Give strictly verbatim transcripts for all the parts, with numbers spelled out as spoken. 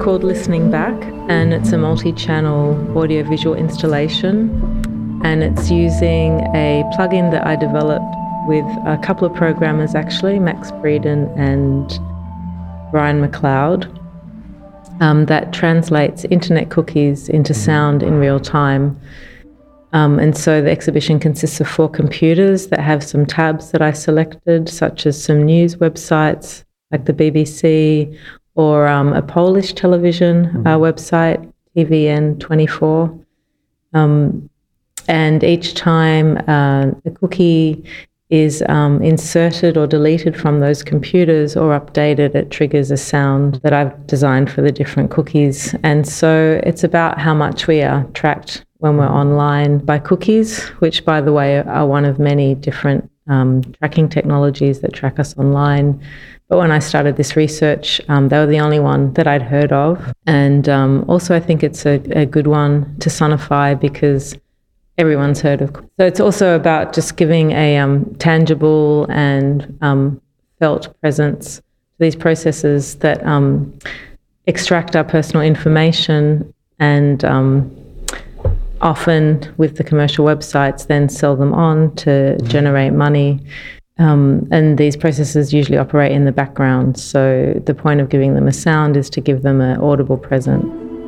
called Listening Back, and it's a multi-channel audiovisual installation, and it's using a plugin that I developed with a couple of programmers actually, Max Breeden and Brian McLeod, um, that translates internet cookies into sound in real time. Um, and so the exhibition consists of four computers that have some tabs that I selected, such as some news websites like the B B C, or um, a Polish television mm-hmm. uh, website, T V N twenty-four. Um, and each time uh, the cookie is um, inserted or deleted from those computers or updated, it triggers a sound that I've designed for the different cookies. And so it's about how much we are tracked when we're online by cookies, which, by the way, are one of many different um, tracking technologies that track us online. But when I started this research, um, they were the only one that I'd heard of. And um, also I think it's a, a good one to sonify because everyone's heard of. So it's also about just giving a um, tangible and um, felt presence to these processes that um, extract our personal information and um, often with the commercial websites then sell them on to generate money. Um, and these processes usually operate in the background. So the point of giving them a sound is to give them an audible present.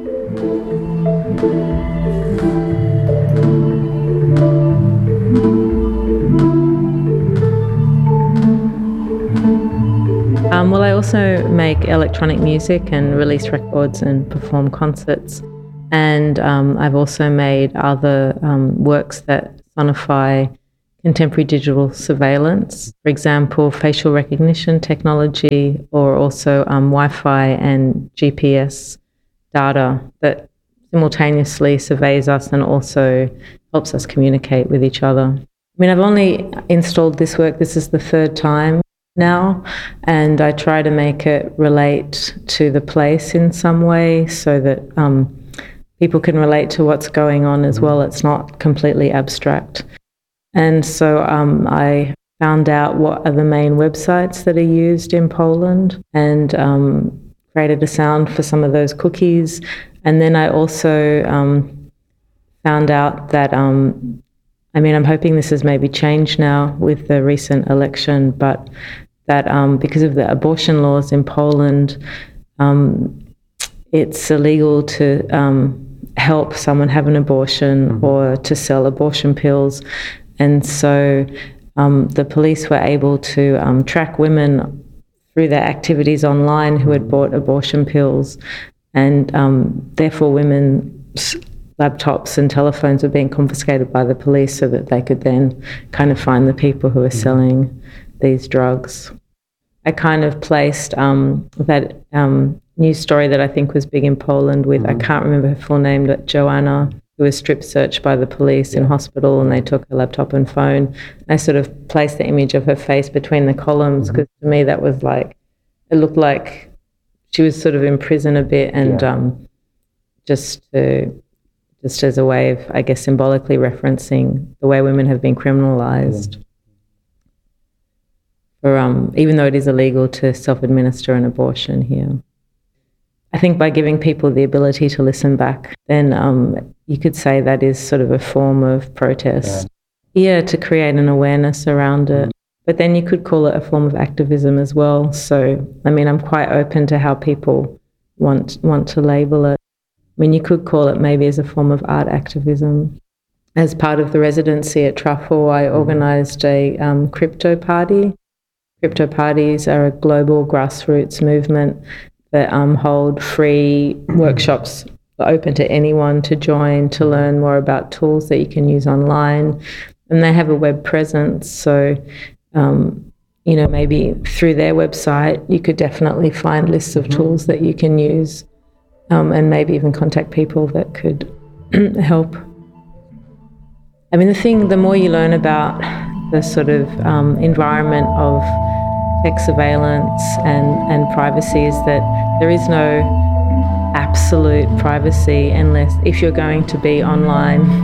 Um, well, I also make electronic music and release records and perform concerts. And um, I've also made other um, works that sonify contemporary digital surveillance, for example, facial recognition technology, or also um, Wi-Fi and G P S data that simultaneously surveys us and also helps us communicate with each other. I mean, I've only installed this work, this is the third time now, and I try to make it relate to the place in some way so that um, people can relate to what's going on as well. It's not completely abstract. And so um, I found out what are the main websites that are used in Poland and um, created a sound for some of those cookies. And then I also um, found out that, um, I mean, I'm hoping this has maybe changed now with the recent election, but that um, because of the abortion laws in Poland, um, it's illegal to um, help someone have an abortion mm-hmm. or to sell abortion pills. And so um, the police were able to um, track women through their activities online who had bought abortion pills, and um, therefore women's laptops and telephones were being confiscated by the police so that they could then kind of find the people who were selling these drugs. I kind of placed um, that um, news story that I think was big in Poland with, mm-hmm. I can't remember her full name, but Joanna, who was strip searched by the police yeah. in hospital, and they took her laptop and phone. I sort of placed the image of her face between the columns because mm-hmm. to me that was like, it looked like she was sort of in prison a bit, and yeah. um, just to, just as a way of, I guess, symbolically referencing the way women have been criminalized. Yeah. For, um, even though it is illegal to self-administer an abortion here. I think by giving people the ability to listen back, then um, you could say that is sort of a form of protest. Yeah, yeah, to create an awareness around it. But then you could call it a form of activism as well. So, I mean, I'm quite open to how people want want to label it. I mean, you could call it maybe as a form of art activism. As part of the residency at Truffle, I organised a um, crypto party. Crypto parties are a global grassroots movement that um, hold free workshops open to anyone to join, to learn more about tools that you can use online. And they have a web presence, so um, you know, maybe through their website you could definitely find lists of tools that you can use, um, and maybe even contact people that could help. I mean, the thing, the more you learn about the sort of um, environment of tech surveillance and, and privacy, is that there is no absolute privacy unless if you're going to be online